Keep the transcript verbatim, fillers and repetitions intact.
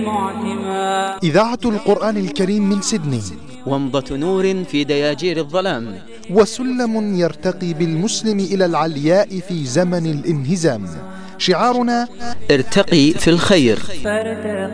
إذاعة القرآن الكريم من سيدني، ومضة نور في دياجير الظلام، وسلم يرتقي بالمسلم إلى العلياء في زمن الانهزام. شعارنا: ارتقي في الخير.